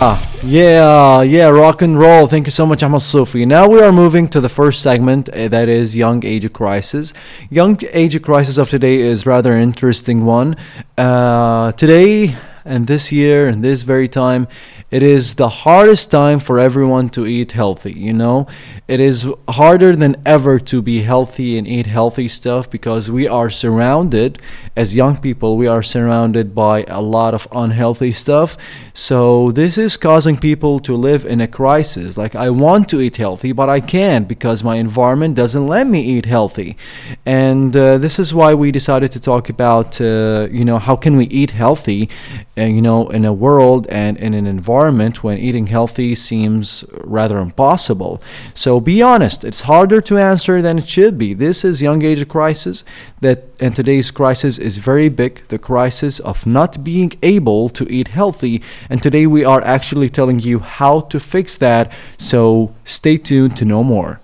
Yeah, rock and roll. Thank you so much, Ahmad Sufi. Now we are moving to the first segment, that is young age crisis. Young age crisis of today is rather interesting one. Today and this year and this very time, it is the hardest time for everyone to eat healthy. It is harder than ever to be healthy and eat healthy stuff because we are surrounded, as young people, we are surrounded by a lot of unhealthy stuff. So this is causing people to live in a crisis. Like, I want to eat healthy, but I can't because my environment doesn't let me eat healthy. And this is why we decided to talk about, how can we eat healthy, in a world and in an environment when eating healthy seems rather impossible. So be honest, it's harder to answer than it should be. This is young age crisis, and today's crisis is very big, the crisis of not being able to eat healthy. And today we are actually telling you how to fix that. So stay tuned to know more.